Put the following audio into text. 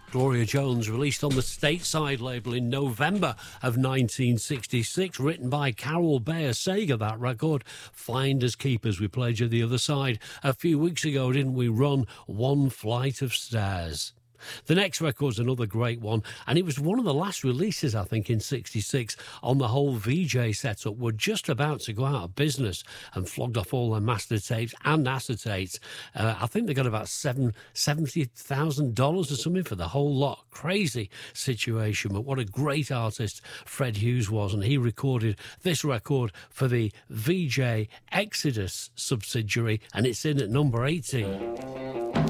Gloria Jones, released on the Stateside label in November of 1966, written by Carol Bayer Sager, that record. Finders Keepers, we played you the other side a few weeks ago, didn't we? Run One Flight of Stairs. The next record's another great one, and it was one of the last releases, I think, in 66 on the whole VJ setup. Were just about to go out of business and flogged off all their master tapes and acetates. I think they got about $70,000 or something for the whole lot. Crazy situation, but what a great artist Fred Hughes was, and he recorded this record for the VJ Exodus subsidiary, and it's in at number 18.